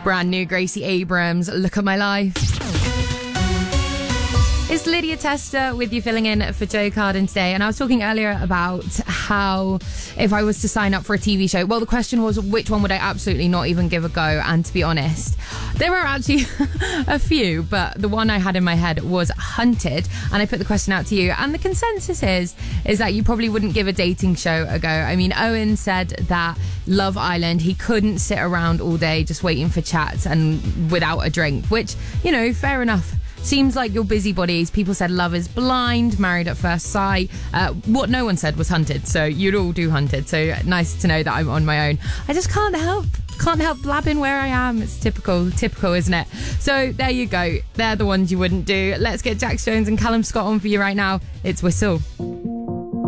Brand new Gracie Abrams, Look at My Life. It's Lydia Tester with you filling in for Joe Carden today. And I was talking earlier about how if I was to sign up for a TV show, well, the question was, which one would I absolutely not even give a go? And to be honest, there are actually a few, but the one I had in my head was Hunted. And I put the question out to you. And the consensus is that you probably wouldn't give a dating show a go. I mean, Owen said that Love Island, he couldn't sit around all day just waiting for chats and without a drink, which, you know, fair enough. Seems like you're busybodies. People said Love is Blind, Married at First Sight. What no one said was Hunted, so you'd all do Hunted. So nice to know that I'm on my own. I just can't help blabbing where I am. It's typical, isn't it? So there you go. They're the ones you wouldn't do. Let's get Jax Jones and Callum Scott on for you right now. It's Whistle.